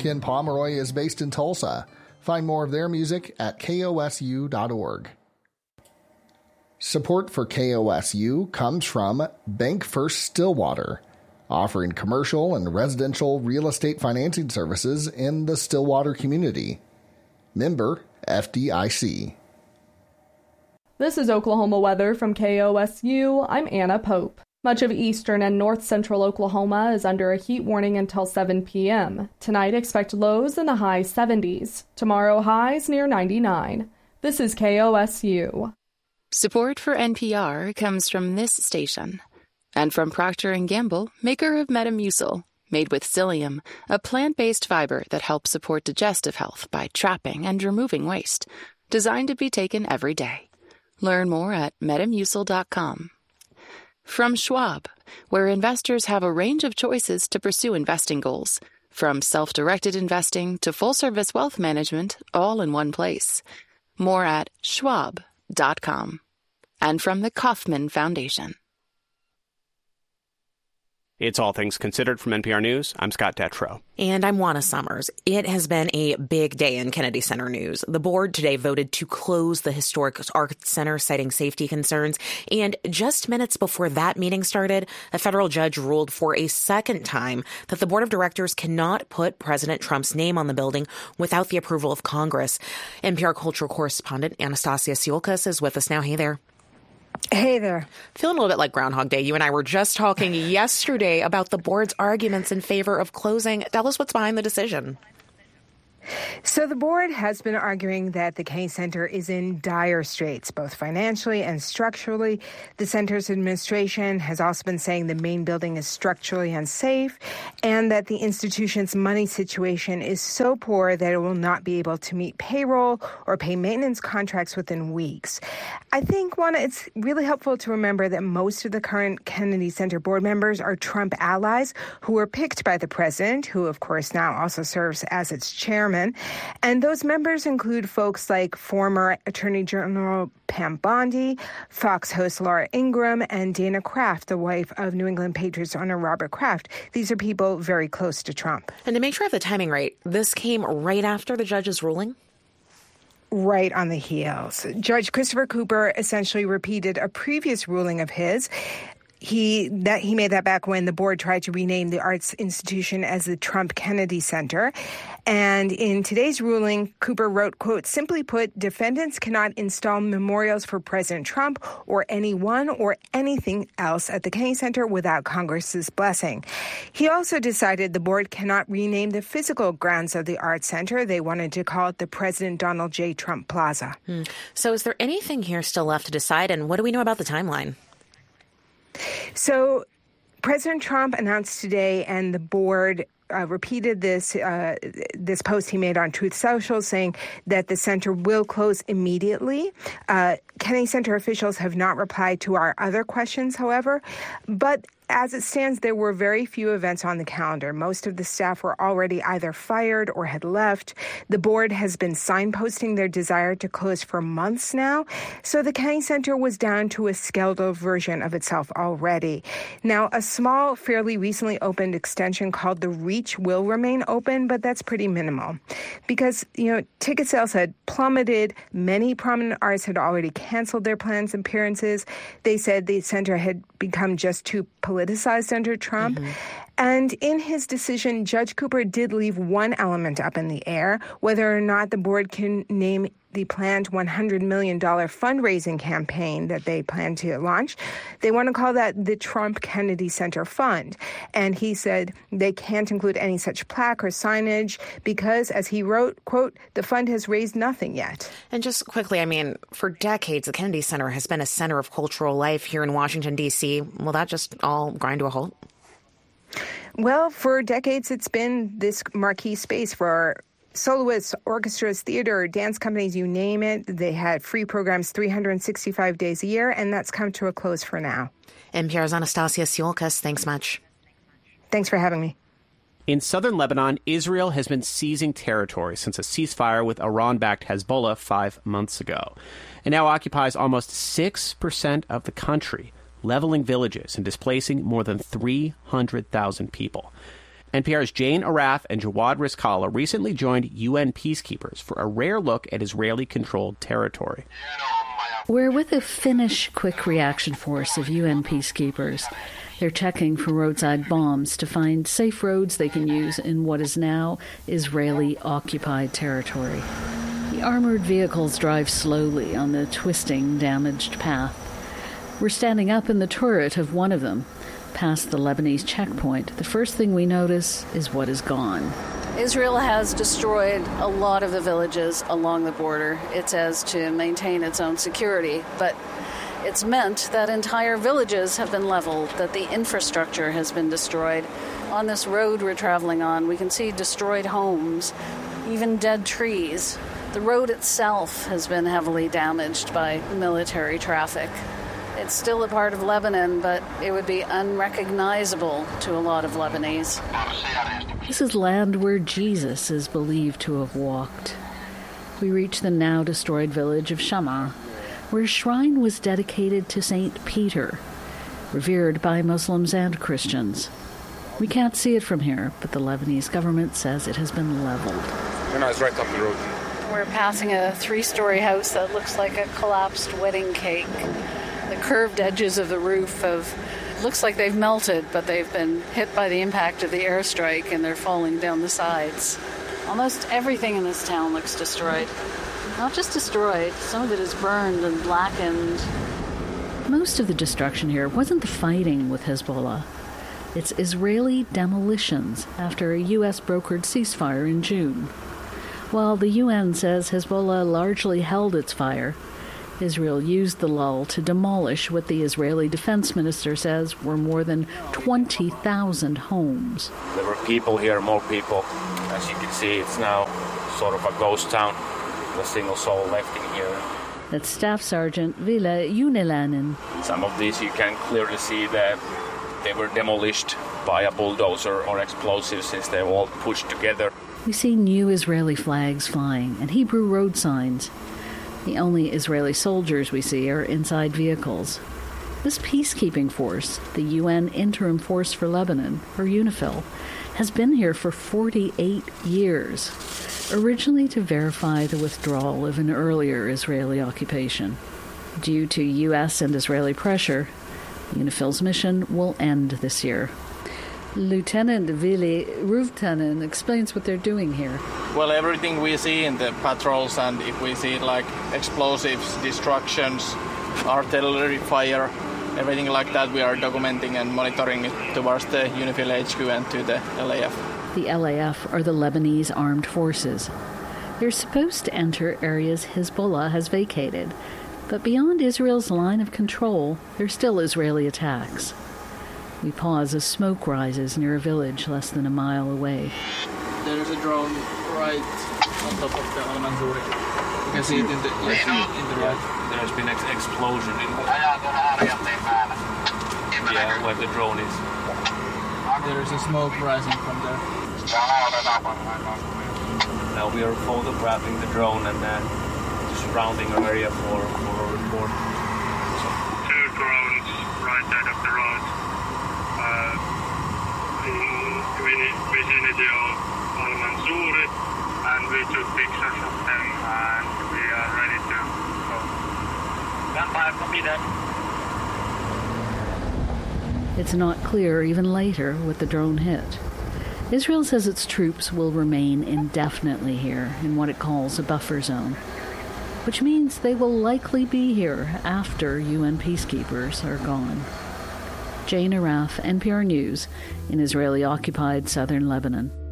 Ken Pomeroy is based in Tulsa. Find more of their music at kosu.org. Support for KOSU comes from Bank First Stillwater, offering commercial and residential real estate financing services in the Stillwater community. Member FDIC. This is Oklahoma weather from KOSU. I'm Anna Pope. Much of eastern and north central Oklahoma is under a heat warning until 7 p.m. Tonight, expect lows in the high 70s. Tomorrow, highs near 99. This is KOSU. Support for NPR comes from this station and from Procter & Gamble, maker of Metamucil, made with psyllium, a plant-based fiber that helps support digestive health by trapping and removing waste, designed to be taken every day. Learn more at metamucil.com. From Schwab, where investors have a range of choices to pursue investing goals, from self-directed investing to full-service wealth management, all in one place. More at schwab.com. And from the Kauffman Foundation. It's All Things Considered from NPR News. I'm Scott Detrow. And I'm Juana Summers. It has been a big day in Kennedy Center news. The board today voted to close the historic Arts Center, citing safety concerns. And just minutes before that meeting started, a federal judge ruled for a second time that the board of directors cannot put President Trump's name on the building without the approval of Congress. NPR cultural correspondent Anastasia Siolkas is with us now. Hey there. Hey there. Feeling a little bit like Groundhog Day. You and I were just talking yesterday about the board's arguments in favor of closing. Tell us what's behind the decision. So the board has been arguing that the Kennedy Center is in dire straits, both financially and structurally. The center's administration has also been saying the main building is structurally unsafe and that the institution's money situation is so poor that it will not be able to meet payroll or pay maintenance contracts within weeks. I think, Juana, it's really helpful to remember that most of the current Kennedy Center board members are Trump allies who were picked by the president, who, of course, now also serves as its chairman. And those members include folks like former Attorney General Pam Bondi, Fox host Laura Ingraham, and Dana Kraft, the wife of New England Patriots owner Robert Kraft. These are people very close to Trump. And to make sure I have the timing right, this came right after the judge's ruling? Right on the heels. Judge Christopher Cooper essentially repeated a previous ruling of his. He made that back when the board tried to rename the arts institution as the Trump Kennedy Center. And in today's ruling, Cooper wrote, quote, "Simply put, defendants cannot install memorials for President Trump or anyone or anything else at the Kennedy Center without Congress's blessing." He also decided the board cannot rename the physical grounds of the Arts Center. They wanted to call it the President Donald J. Trump Plaza. So is there anything here still left to decide? And what do we know about the timeline? So President Trump announced today, and the board repeated this post he made on Truth Social, saying that the center will close immediately. Kennedy Center officials have not replied to our other questions, however, but as it stands, there were very few events on the calendar. Most of the staff were already either fired or had left. The board has been signposting their desire to close for months now. So the Kennedy Center was down to a skeletal version of itself already. Now, a small, fairly recently opened extension called the Reach will remain open, but that's pretty minimal. Because, ticket sales had plummeted. Many prominent artists had already canceled their planned appearances. They said the center had become just too politicized under Trump. And in his decision, Judge Cooper did leave one element up in the air, whether or not the board can name the planned $100 million fundraising campaign that they plan to launch. They want to call that the Trump Kennedy Center Fund. And he said they can't include any such plaque or signage because, as he wrote, quote, "the fund has raised nothing yet." And just quickly, for decades, the Kennedy Center has been a center of cultural life here in Washington, D.C. Will that just all grind to a halt? Well, for decades, it's been this marquee space for soloists, orchestras, theater, dance companies, you name it. They had free programs 365 days a year, and that's come to a close for now. NPR's Anastasia Siolkas, thanks much. Thanks for having me. In southern Lebanon, Israel has been seizing territory since a ceasefire with Iran-backed Hezbollah 5 months ago. It now occupies almost 6% of the country, leveling villages and displacing more than 300,000 people. NPR's Jane Arraf and Jawad Rizkallah recently joined UN peacekeepers for a rare look at Israeli-controlled territory. We're with a Finnish quick reaction force of UN peacekeepers. They're checking for roadside bombs to find safe roads they can use in what is now Israeli-occupied territory. The armored vehicles drive slowly on the twisting, damaged path. We're standing up in the turret of one of them. Past the Lebanese checkpoint, the first thing we notice is what is gone. Israel has destroyed a lot of the villages along the border. It says to maintain its own security, but it's meant that entire villages have been leveled, that the infrastructure has been destroyed. On this road we're traveling on, we can see destroyed homes, even dead trees. The road itself has been heavily damaged by military traffic. It's still a part of Lebanon, but it would be unrecognizable to a lot of Lebanese. This is land where Jesus is believed to have walked. We reach the now destroyed village of Shammah, where a shrine was dedicated to St. Peter, revered by Muslims and Christians. We can't see it from here, but the Lebanese government says it has been leveled. It's right up the road. We're passing a 3-story house that looks like a collapsed wedding cake. The curved edges of the roof looks like they've melted, but they've been hit by the impact of the airstrike and they're falling down the sides. Almost everything in this town looks destroyed. Not just destroyed, some of it is burned and blackened. Most of the destruction here wasn't the fighting with Hezbollah. It's Israeli demolitions after a U.S.-brokered ceasefire in June. While the UN says Hezbollah largely held its fire, Israel used the lull to demolish what the Israeli defense minister says were more than 20,000 homes. There were people here, more people. As you can see, it's now sort of a ghost town. A single soul left in here. That's Staff Sergeant Ville Unilainen. Some of these you can clearly see that they were demolished by a bulldozer or explosives since they're all pushed together. We see new Israeli flags flying and Hebrew road signs. The only Israeli soldiers we see are inside vehicles. This peacekeeping force, the UN Interim Force for Lebanon, or UNIFIL, has been here for 48 years, originally to verify the withdrawal of an earlier Israeli occupation. Due to U.S. and Israeli pressure, UNIFIL's mission will end this year. Lieutenant Vili Ruvtanen explains what they're doing here. Well, everything we see in the patrols, and if we see like explosives, destructions, artillery fire, everything like that, we are documenting and monitoring it towards the UNIFIL HQ and to the LAF. The LAF are the Lebanese armed forces. They're supposed to enter areas Hezbollah has vacated, but beyond Israel's line of control, there are still Israeli attacks. We pause as smoke rises near a village less than a mile away. There is a drone right on top of the Al-Mansouri. You can see it in the right. There has been an explosion in where the drone is. There is a smoke rising from there. Now we are photographing the drone and the surrounding area for a report. 2 drones right side of the road. In vicinity of Al-Mansouri, and we took pictures of them and we are ready to go. Gunfire, copy that. It's not clear even later what the drone hit. Israel says its troops will remain indefinitely here in what it calls a buffer zone, which means they will likely be here after UN peacekeepers are gone. Jane Arraf, NPR News, in Israeli-occupied southern Lebanon.